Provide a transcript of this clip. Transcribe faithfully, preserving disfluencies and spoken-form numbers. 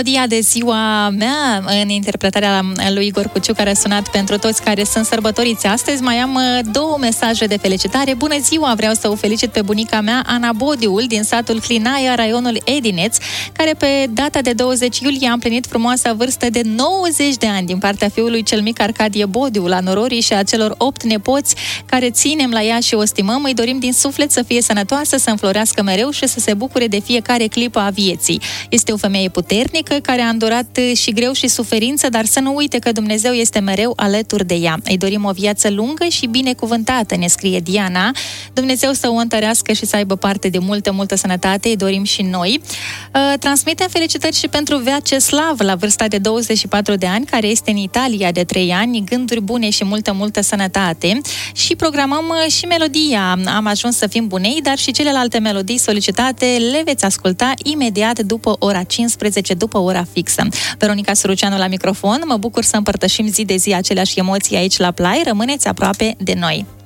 melodia de ziua mea în interpretarea lui Igor Cuciu, care a sunat pentru toți care sunt sărbătoriți astăzi. Mai am două mesaje de felicitare. Bună ziua! Vreau să o felicit pe bunica mea, Ana Bodiul, din satul Clinaia, raionul Edineț, care pe data de douăzeci iulie a împlinit frumoasa vârstă de nouăzeci de ani. Din partea fiului cel mic Arcadie Bodiu, la nororii și a celor opt nepoți care ținem la ea și o stimăm, îi dorim din suflet să fie sănătoasă, să înflorească mereu și să se bucure de fiecare clipă a vieții. Este o femeie puternică care a îndurat și greu și suferință, dar să nu uite că Dumnezeu este mereu alături de ea. Îi dorim o viață lungă și binecuvântată, ne scrie Diana. Dumnezeu să o întărească și să aibă parte de multă, multă sănătate, îi dorim și noi. Transmitem felicitări și pentru Vyacheslav, la vârsta de douăzeci și patru de ani, care este în Italia de trei ani, gânduri bune și multă, multă sănătate. Și programăm și melodia Am ajuns să fim bunei, dar și celelalte melodii solicitate le veți asculta imediat după ora cincisprezece, după ora fixă. Veronica Suruceanu la microfon, mă bucur să împărtășim zi de zi aceleași emoții aici la Play, rămâneți aproape de noi.